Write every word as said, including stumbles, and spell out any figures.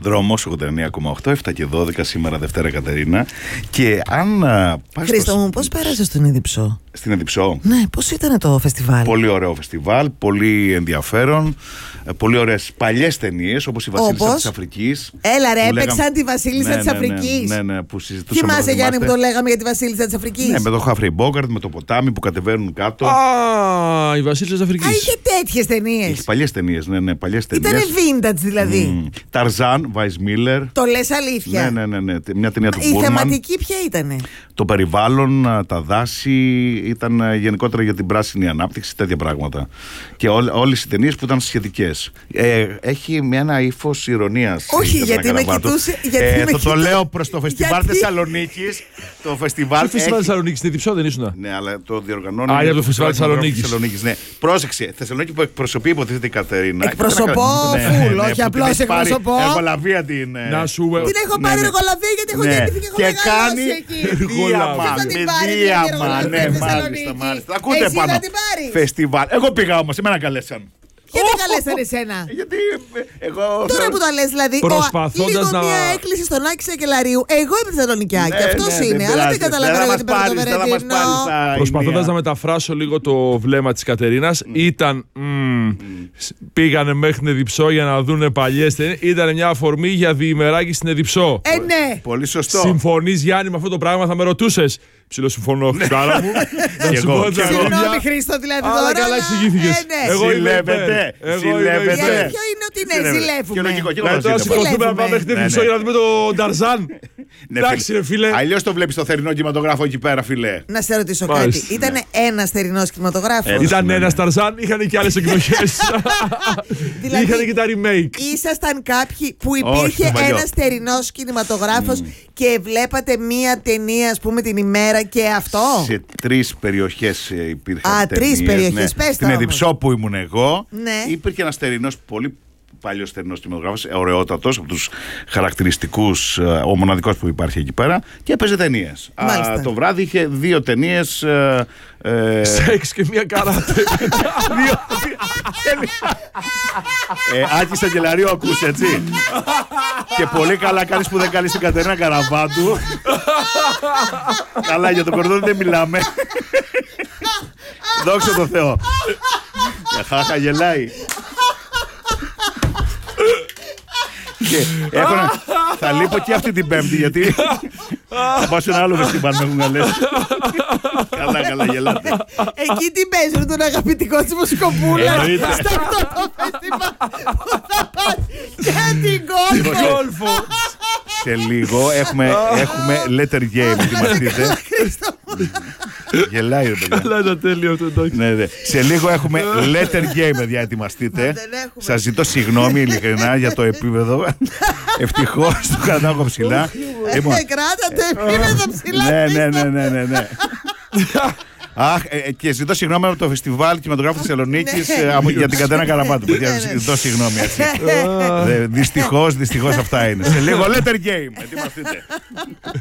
Δρόμος ογδόντα εννέα κόμμα οκτώ, εφτά και δώδεκα σήμερα Δευτέρα Κατερίνα. Και αν πας Χρήστο στο... μου, πώς πέρασες στον Εδιψό? Στην Εδιψό. Ναι, πώς ήταν το φεστιβάλ? Πολύ ωραίο φεστιβάλ, πολύ ενδιαφέρον. Πολύ ωραίες παλιές ταινίες, όπως η Βασίλισσα της Αφρικής. Έλα ρε, λέγαμε... έπαιξαν τη Βασίλισσα ναι, της ναι, Αφρικής. Ναι, ναι, ναι, που συζητούσαμε. Θυμάσαι, Γιάννη, που το λέγαμε για τη Βασίλισσα της Αφρικής? Ναι, με τον Χάφρι Μπόγκαρτ, με το ποτάμι που κατεβαίνουν κάτω. Α, η Βασίλισσα της Αφρικής. Α, είχε τέτοιες ταινίες. Έχει παλιές ταινίες, ναι, ναι, παλιές ταινίες. Ήτανε vintage δηλαδή. Mm. Ταρζάν, Βάις Μίλλερ. Το λες αλήθεια? Ναι, ναι, ναι, ναι. Μια ταινία του Η Μπούρμαν. θεματική ποια ήτανε? Το περιβάλλον, τα δάση, ήταν γενικότερα για την πράσινη ανάπτυξη, τέτοια πράγματα. Και ό, όλες οι ταινίες που ήταν σχετικές. Ε, έχει με ένα ύφος ηρωνίας. Όχι, γιατί με κοιτούσε. Γιατί ε, με το, κοιτούσε. το λέω προς το φεστιβάλ Γιατί... Θεσσαλονίκης. Το φεστιβάλ. Το φεστιβάλ Θεσσαλονίκης, στην Εδιψό δεν ήσουν? Ναι, αλλά το διοργανώνει. Α, για το φεστιβάλ Θεσσαλονίκης. Ναι. Πρόσεξε, Θεσσαλονίκη που εκπροσωπεί, υποτίθεται η Κατερίνα. Εκπροσωπώ, φουλ, όχι απλώς εκπροσωπώ. Εργολαβία την. Να σου. Την έχω πάρει εργολαβία γιατί έχω γεννηθεί και έχω μεγαλώσει εκεί. Δίαμα, με δίαμα. Ναι, μάλιστα, μάλιστα. Ακούτε πάνω. Φεστιβάλ. Εγώ πήγα όμως, εμένα καλέσαν. Γιατί καλέσανε εσένα? Γιατί εγώ. Τώρα που το λες, δηλαδή. Προσπαθώντας λίγο να. Μια έκκληση στον Άκη Σακελαρίου. Εγώ είμαι Θεσσαλονικιά και αυτός ναι, είναι. δεν Αλλά δεν πειράζει. καταλαβαίνω Δεν γιατί θα μας παίρνω το πάρεις, δεν θα μας Βερετίνο. πάρεις τα Προσπαθώντας ηνία. να μεταφράσω λίγο το βλέμμα της Κατερίνας, ήταν. μ, Πήγανε μέχρι την Εδιψό για να δούνε παλιές ταινίες. Ήταν μια αφορμή για διημεράκι στην Εδιψό. Ε, ναι. Πολύ σωστό. Συμφωνείς, Γιάννη, με αυτό το πράγμα? Θα με ρωτούσες. Ψιλοσυμφωνώ, Χριστάρα μου. Να σου πω την αλήθεια. Συγγνώμη, Χρήστο, δηλαδή Αλλά τώρα. καλά εξηγήθηκες. Ε, ναι. Εγώ είμαι Ζηλεύετε. υπέρ. Εγώ είμαι Ζηλεύετε. Η υπέρ. αλήθεια είναι ότι ναι, Και ζηλεύουμε. λογικό, και εγώ Δηλαδή τώρα ζηλεύω. σηκωθούμε να πάμε μέχρι την Ναι, Εδιψό ναι. για να δούμε τον Ταρζάν. Ναι, Εντάξει, ρε φίλε. Αλλιώς το βλέπεις στο θερινό κινηματογράφο εκεί πέρα, φιλέ. Να σε ρωτήσω κάτι. Μάλιστα. Ήταν ένας θερινός κινηματογράφος? Ήταν ναι, ένας ναι. Ταρζάν, είχαν και άλλες εκδοχές. Δηλαδή, Είχαν και τα remake. Ήσασταν κάποιοι που Όχι, υπήρχε το παλιό. ένας θερινός κινηματογράφος και βλέπατε μία ταινία, ας πούμε, την ημέρα και αυτό? Σε τρεις περιοχές ε, υπήρχαν Α, ταινίες, τρεις περιοχές, ναι. πες τα Στην όμως. Εδιψό που ήμουν εγώ, Ναι. υπήρχε ένας θερινός, πολύ παλιός θερινός κινηματογράφος, ωραιότατος, από τους χαρακτηριστικούς, ε, ο μοναδικός που υπάρχει εκεί πέρα, και έπαιζε ταινίες. Μάλιστα. Α, το βράδυ είχε δύο ταινίες. Ε, ε, Σεξ και μια καράτε. δύο, ε, Άκη Σακελαρίου ακούς, έτσι. Και πολύ καλά κάνεις που δεν καλείς την Κατερίνα Καραβάτου. Καλά, για τον κορδόνι δεν μιλάμε. Δόξα τω Θεώ. Χάχα, γελάει. Και έχω να... Θα λείπω και αυτή την Πέμπτη, γιατί θα πάω σε ένα άλλο φεστιβάλ με έχουν καλέσει. Καλά, καλά, γελάτε. Εκεί τι παίζουν, τον αγαπητικό της Μοσκοπούλα? Εννοείται. Σε αυτό το φεστιβάλ που θα πας και την κόλφο. Σε λίγο έχουμε, έχουμε letter game, ετοιμαστείτε. Γελάει, ρε παιδιά. Αλλά είναι τέλειο αυτό, εντάξει. Ναι, ναι. Σε λίγο έχουμε letter game, παιδιά, ετοιμαστείτε. Δεν έχουμε. Σας ζητώ συγγνώμη ειλικρινά για το επίπεδο. Ευτυχώς το κρατάω ψηλά. Λοιπόν, Ε, Κράτατε επίπεδο ψηλά. ναι, ναι, Χρήστο. ναι, ναι, ναι, ναι. Αχ, ε, και ζητώ συγγνώμη από το φεστιβάλ κινηματογράφου Θεσσαλονίκης ε, από- για την Κατερίνα Καραβάτου. Παιδιά, Ναι, ναι. ζητώ συγγνώμη, έτσι. Δυστυχώς, δυστυχώς αυτά είναι. Σε λίγο letter game, ετοιμαστείτε.